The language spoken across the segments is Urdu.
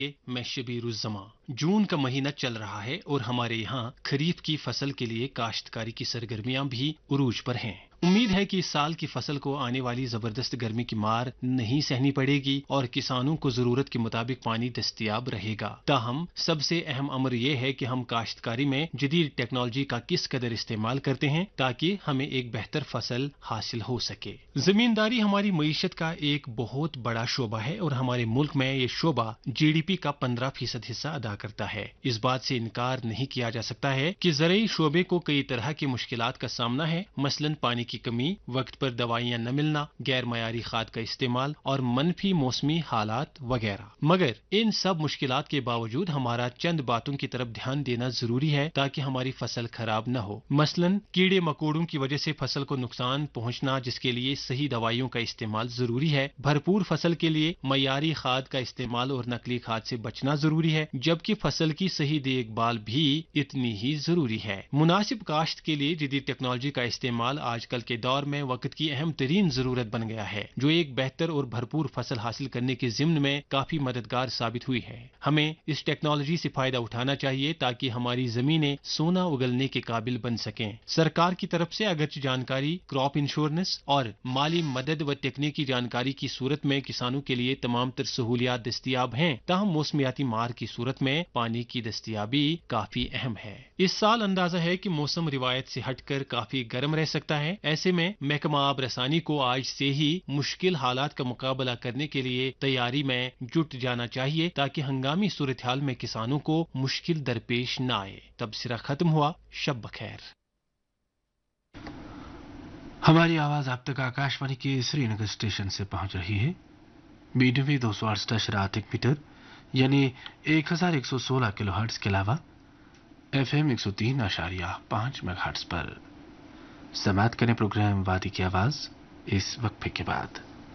میں شبیر الزما جون کا مہینہ چل رہا ہے اور ہمارے یہاں خریف کی فصل کے لیے کاشتکاری کی سرگرمیاں بھی عروج پر ہیں۔ امید ہے کہ اس سال کی فصل کو آنے والی زبردست گرمی کی مار نہیں سہنی پڑے گی اور کسانوں کو ضرورت کے مطابق پانی دستیاب رہے گا۔ تاہم سب سے اہم امر یہ ہے کہ ہم کاشتکاری میں جدید ٹیکنالوجی کا کس قدر استعمال کرتے ہیں تاکہ ہمیں ایک بہتر فصل حاصل ہو سکے۔ زمینداری ہماری معیشت کا ایک بہت بڑا شعبہ ہے اور ہمارے ملک میں یہ شعبہ جی ڈی پی کا 15% حصہ ادا کرتا ہے۔ اس بات سے انکار نہیں کیا جا سکتا ہے کہ زرعی شعبے کو کئی طرح کی مشکلات کا سامنا ہے، مثلاً پانی کی کمی، وقت پر دوائیاں نہ ملنا، غیر معیاری کھاد کا استعمال اور منفی موسمی حالات وغیرہ۔ مگر ان سب مشکلات کے باوجود ہمارا چند باتوں کی طرف دھیان دینا ضروری ہے تاکہ ہماری فصل خراب نہ ہو۔ مثلاً کیڑے مکوڑوں کی وجہ سے فصل کو نقصان پہنچنا، جس کے لیے صحیح دوائیوں کا استعمال ضروری ہے۔ بھرپور فصل کے لیے معیاری کھاد کا استعمال اور نقلی کھاد سے بچنا ضروری ہے، جبکہ فصل کی صحیح دیکھ بھال بھی اتنی ہی ضروری ہے۔ مناسب کاشت کے لیے جدید ٹیکنالوجی کا استعمال آج کل کے دور میں وقت کی اہم ترین ضرورت بن گیا ہے، جو ایک بہتر اور بھرپور فصل حاصل کرنے کے ضمن میں کافی مددگار ثابت ہوئی ہے۔ ہمیں اس ٹیکنالوجی سے فائدہ اٹھانا چاہیے تاکہ ہماری زمینیں سونا اگلنے کے قابل بن سکیں۔ سرکار کی طرف سے اگرچہ جانکاری، کراپ انشورنس اور مالی مدد و تکنیکی جانکاری کی صورت میں کسانوں کے لیے تمام تر سہولیات دستیاب ہیں، تاہم موسمیاتی مار کی صورت میں پانی کی دستیابی کافی اہم ہے۔ اس سال اندازہ ہے کہ موسم روایت سے ہٹ کر کافی گرم رہ سکتا ہے۔ ایسے میں محکمہ آب رسانی کو آج سے ہی مشکل حالات کا مقابلہ کرنے کے لیے تیاری میں جٹ جانا چاہیے تاکہ ہنگامی صورتحال میں کسانوں کو مشکل درپیش نہ آئے۔ تبصرہ ختم ہوا۔ شب بخیر۔ ہماری آواز آپ تک آکاشوانی کے سری نگر اسٹیشن سے پہنچ رہی ہے۔ میڈیم 268.8 میٹر یعنی 1116 کلو ہرٹز کے علاوہ ایف ایم 103.5 میگا ہرٹز پر۔ سماعت کریں پروگرام وادی کی آواز اس وقفے کے بعد۔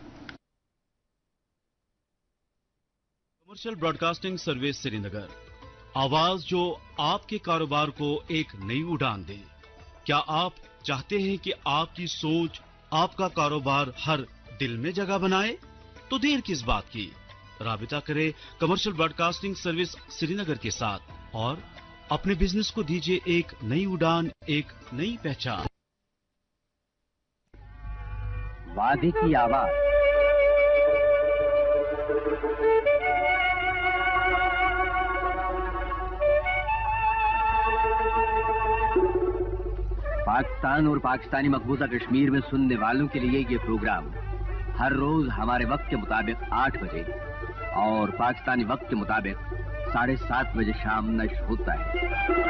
کمرشل براڈ کاسٹنگ سروس سری نگر، آواز جو آپ کے کاروبار کو ایک نئی اڑان دے۔ کیا آپ چاہتے ہیں کہ آپ کی سوچ آپ کا کاروبار ہر دل میں جگہ بنائے؟ تو دیر کس بات کی؟ رابطہ کریں کمرشل براڈ کاسٹنگ سروس سری نگر کے ساتھ اور اپنے بزنس کو دیجیے ایک نئی اڑان، ایک نئی پہچان۔ وادی کی آواز پاکستان اور پاکستانی مقبوضہ کشمیر میں سننے والوں کے لیے یہ پروگرام ہر روز ہمارے وقت کے مطابق 8 بجے اور پاکستانی وقت کے مطابق 7:30 بجے شام نشر ہوتا ہے۔